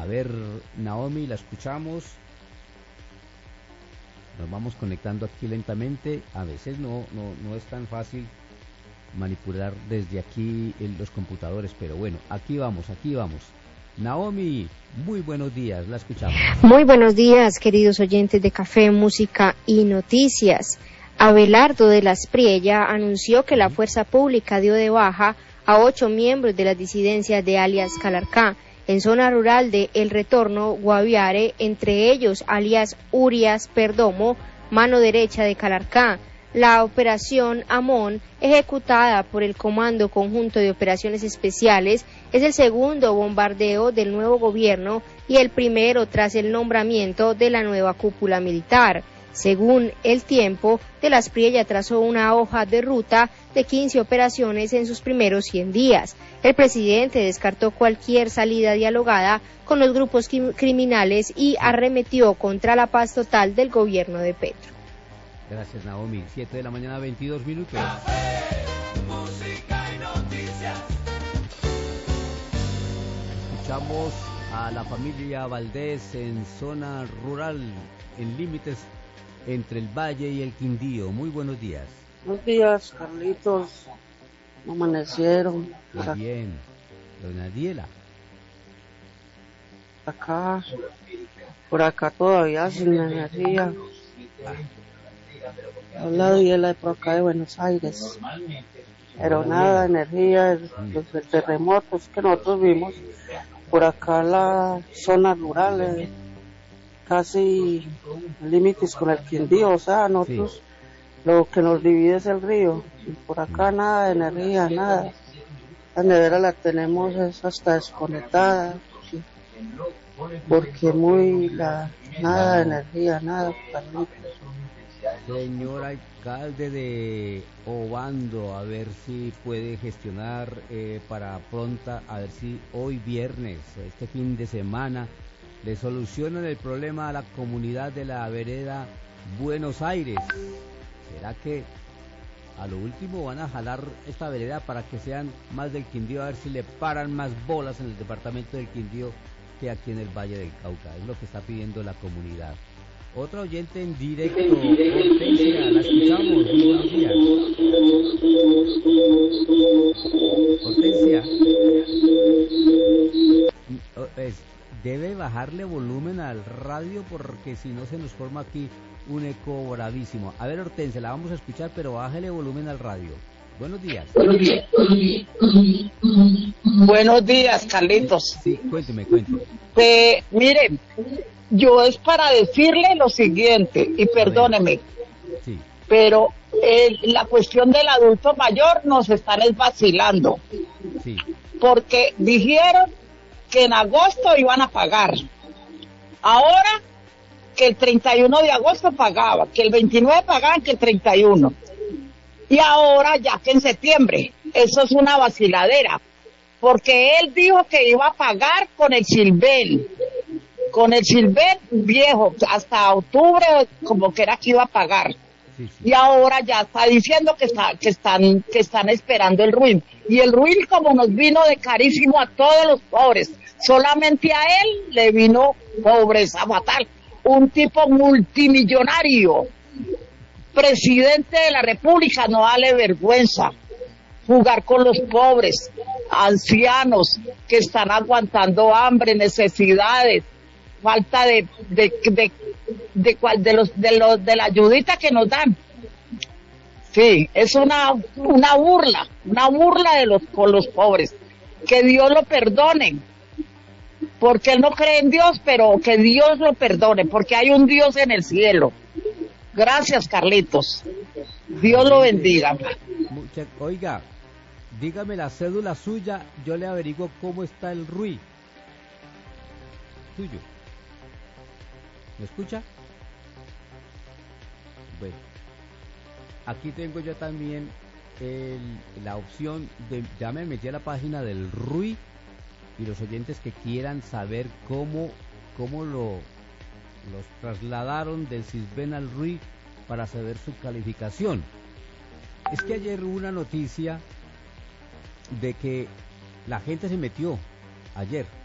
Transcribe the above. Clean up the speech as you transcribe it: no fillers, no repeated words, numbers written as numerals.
A ver, Naomi, la escuchamos. Nos vamos conectando aquí lentamente. A veces no es tan fácil manipular desde aquí en los computadores, pero bueno, aquí vamos. Naomi, muy buenos días, la escuchamos. Muy buenos días, queridos oyentes de Café, Música y Noticias. Abelardo de la Espriella anunció que la fuerza pública dio de baja a 8 miembros de las disidencias de alias Calarcá en zona rural de El Retorno, Guaviare, entre ellos alias Urias Perdomo, mano derecha de Calarcá. La operación Amón, ejecutada por el Comando Conjunto de Operaciones Especiales, es el segundo bombardeo del nuevo gobierno y el primero tras el nombramiento de la nueva cúpula militar. Según El Tiempo, de la Espriella trazó una hoja de ruta de 15 operaciones en sus primeros 100 días. El presidente descartó cualquier salida dialogada con los grupos criminales y arremetió contra la paz total del gobierno de Petro. Gracias, Naomi. 7 de la mañana, 22 minutos. Café, música y noticias. Escuchamos a la familia Valdés en zona rural, en límites entre el Valle y el Quindío. Muy buenos días. Buenos días, Carlitos. Amanecieron. Muy bien. Doña Diela. Por acá todavía sin energía. Habla Diela de por acá de Buenos Aires. Pero nada de energía, los terremotos que nosotros vimos. Por acá la zona rural, casi límites con el Quindío, o sea, nosotros sí. Lo que nos divide es el río, y por acá nada de energía, nada. La nevera la tenemos hasta desconectada, sí. Porque nada de energía, nada. Señor alcalde de Obando, a ver si puede gestionar para pronta, a ver si hoy viernes, este fin de semana, le solucionan el problema a la comunidad de la vereda Buenos Aires. ¿Será que a lo último van a jalar esta vereda para que sean más del Quindío, a ver si le paran más bolas en el departamento del Quindío que aquí en el Valle del Cauca? Es lo que está pidiendo la comunidad. Otra oyente en directo, Hortensia, la escuchamos. Muy buenos días. Hortensia. Debe bajarle volumen al radio porque si no se nos forma aquí un eco bravísimo. A ver, Hortensia, la vamos a escuchar, pero bájale volumen al radio. Buenos días. Buenos días, Carlitos. Sí, cuénteme. Miren, yo es para decirle lo siguiente, y perdóneme, sí. Pero la cuestión del adulto mayor nos están vacilando. Sí. Porque dijeron que en agosto iban a pagar. Ahora que el 31 de agosto pagaba, que el 29 pagaban, que el 31. Y ahora ya que en septiembre. Eso es una vaciladera. Porque él dijo que iba a pagar con el Silven viejo, hasta octubre, como que era que iba a pagar. Sí. Y ahora ya está diciendo que están esperando el RUIN. Y el RUIN, como nos vino de carísimo a todos los pobres, solamente a él le vino pobreza fatal. Un tipo multimillonario, presidente de la República, no vale vergüenza jugar con los pobres, ancianos que están aguantando hambre, necesidades, falta de la ayudita que nos dan. Sí, es una burla con los pobres. Que Dios lo perdone, porque él no cree en Dios, pero que Dios lo perdone, porque hay un Dios en el cielo. Gracias, Carlitos. Dios lo bendiga. Oiga, dígame la cédula suya, yo le averiguo cómo está el RUI suyo. ¿Me escucha? Bueno, aquí tengo yo también la opción de, ya me metí a la página del RUI, y los oyentes que quieran saber cómo los trasladaron del Sisbén al RUI para saber su calificación. Es que ayer hubo una noticia de que la gente se metió ayer